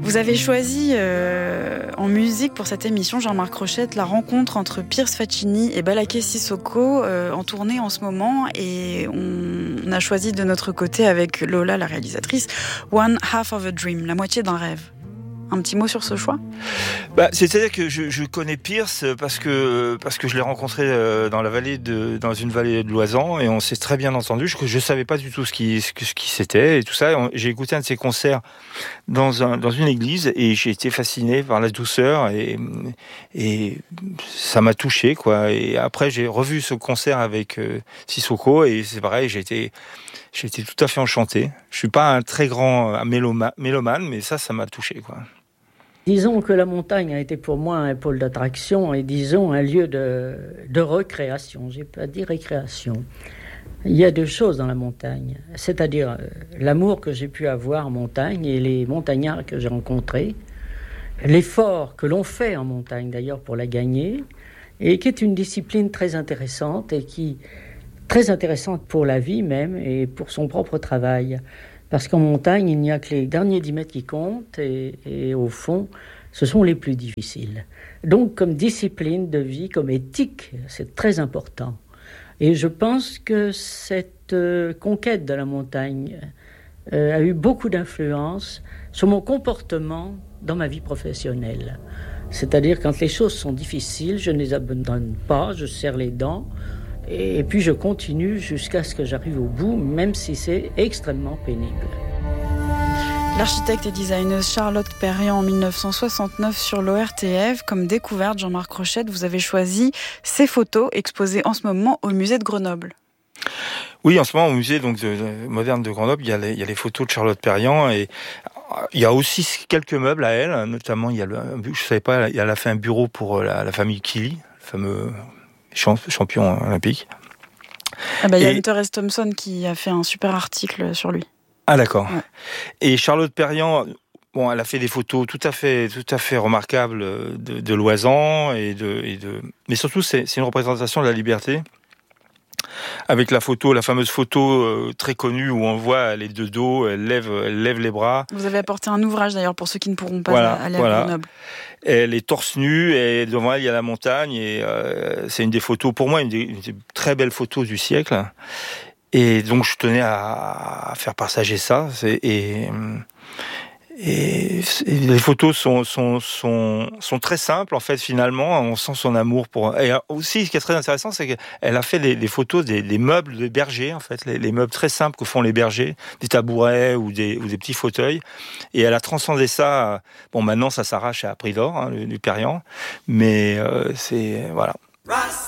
Vous avez choisi en musique pour cette émission, Jean-Marc Rochette, la rencontre entre Pierce Faccini et Balaké Sissoko en tournée en ce moment. Et on a choisi de notre côté avec Lola, la réalisatrice, One Half of a Dream, la moitié d'un rêve. Un petit mot sur ce choix ? C'est-à-dire que je connais Pierce parce que je l'ai rencontré dans une vallée de Loisan et on s'est très bien entendu. Je savais pas du tout ce qui c'était et tout ça. J'ai écouté un de ses concerts dans une église et j'ai été fasciné par la douceur et ça m'a touché, quoi. Et après j'ai revu ce concert avec Sissoko et c'est pareil, j'ai été tout à fait enchanté. Je suis pas un très grand mélomane, mais ça m'a touché, quoi. Disons que la montagne a été pour moi un pôle d'attraction et disons un lieu de recréation. J'ai pas dit récréation. Il y a deux choses dans la montagne, c'est-à-dire l'amour que j'ai pu avoir en montagne et les montagnards que j'ai rencontrés, l'effort que l'on fait en montagne d'ailleurs pour la gagner, et qui est une discipline très intéressante très intéressante pour la vie même et pour son propre travail. Parce qu'en montagne, il n'y a que les derniers 10 mètres qui comptent et au fond, ce sont les plus difficiles. Donc, comme discipline de vie, comme éthique, c'est très important. Et je pense que cette conquête de la montagne a eu beaucoup d'influence sur mon comportement dans ma vie professionnelle. C'est-à-dire, quand les choses sont difficiles, je ne les abandonne pas, je serre les dents. Et puis je continue jusqu'à ce que j'arrive au bout, même si c'est extrêmement pénible. L'architecte et designeuse Charlotte Perriand en 1969 sur l'ORTF. Comme découverte, Jean-Marc Rochette, vous avez choisi ces photos exposées en ce moment au musée de Grenoble. Oui, en ce moment au musée moderne de Grenoble, il y a les photos de Charlotte Perriand et il y a aussi quelques meubles à elle, notamment elle a fait un bureau pour la famille Killy, le fameux champion olympique. Il y a Hunter S. Thompson qui a fait un super article sur lui. Ah d'accord. Ouais. Et Charlotte Perriand, elle a fait des photos tout à fait remarquables de Loisan mais surtout c'est une représentation de la liberté. Avec la fameuse photo très connue où on voit elle est de dos, elle lève les bras. Vous avez apporté un ouvrage d'ailleurs pour ceux qui ne pourront pas aller à Grenoble. Elle est torse nu et devant elle il y a la montagne et c'est une des photos, pour moi une des très belles photos du siècle. Et donc je tenais à faire partager ça. Et les photos sont très simples en fait finalement. On sent son amour pour. Et aussi ce qui est très intéressant, c'est qu'elle a fait des photos des meubles de bergers en fait, les meubles très simples que font les bergers, des tabourets ou des petits fauteuils. Et elle a transcendé ça. Bon, maintenant ça s'arrache à prix d'or, du Perriand, mais c'est voilà.